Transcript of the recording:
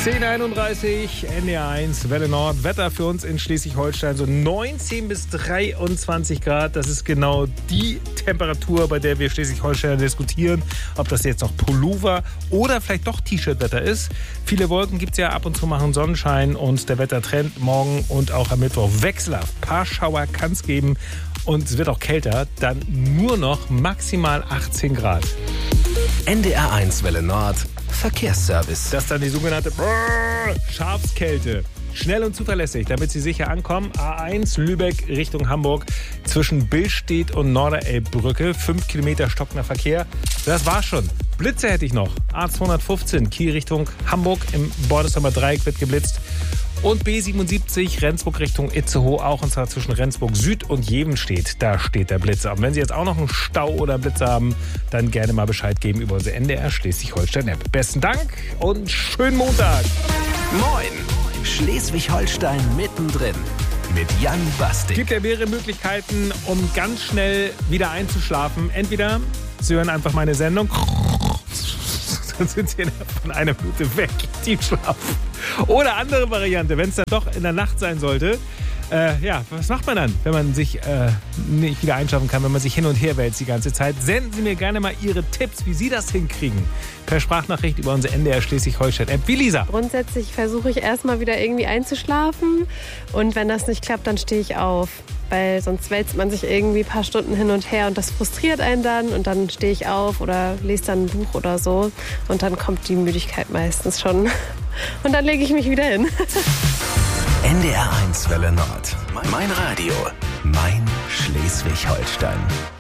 10:31, NDR1, Welle Nord. Wetter für uns in Schleswig-Holstein so 19 bis 23 Grad. Das ist genau die Temperatur, bei der wir Schleswig-Holsteiner diskutieren, ob das jetzt noch Pullover oder vielleicht doch T-Shirt-Wetter ist. Viele Wolken gibt es ja, ab und zu machen Sonnenschein und der Wettertrend morgen und auch am Mittwoch wechselhaft. Paar Schauer kann es geben und es wird auch kälter, dann nur noch maximal 18 Grad. NDR1 Welle Nord Verkehrsservice. Das ist dann die sogenannte Schafskälte. Schnell und zuverlässig, damit Sie sicher ankommen. A1 Lübeck Richtung Hamburg zwischen Billstedt und Norderelbbrücke. 5 Kilometer stockender Verkehr. Das war's schon. Blitze hätte ich noch. A215 Kiel Richtung Hamburg im Bordesheimer Dreieck wird geblitzt. Und B77 Rendsburg Richtung Itzehoe, auch und zwar zwischen Rendsburg Süd und Jevenstedt. Da steht der Blitzer. Und wenn Sie jetzt auch noch einen Stau oder Blitzer haben, dann gerne mal Bescheid geben über unsere NDR Schleswig-Holstein-App. Besten Dank und schönen Montag. Moin! Schleswig-Holstein mittendrin mit Jan Bastik. Es gibt ja mehrere Möglichkeiten, um ganz schnell wieder einzuschlafen. Entweder Sie hören einfach meine Sendung, dann sind Sie von einer Minute weg, tief schlafen. Oder andere Variante, wenn es dann doch in der Nacht sein sollte. Was macht man dann, wenn man sich nicht wieder einschlafen kann, wenn man sich hin und her wälzt die ganze Zeit? Senden Sie mir gerne mal Ihre Tipps, wie Sie das hinkriegen. Per Sprachnachricht über unsere NDR Schleswig-Holstein-App. Wie Lisa? Grundsätzlich versuche ich erstmal wieder irgendwie einzuschlafen. Und wenn das nicht klappt, dann stehe ich auf. Weil sonst wälzt man sich irgendwie ein paar Stunden hin und her und das frustriert einen dann. Und dann stehe ich auf oder lese dann ein Buch oder so. Und dann kommt die Müdigkeit meistens schon. Und dann lege ich mich wieder hin. NDR1 Welle Nord. Mein Radio. Mein Schleswig-Holstein.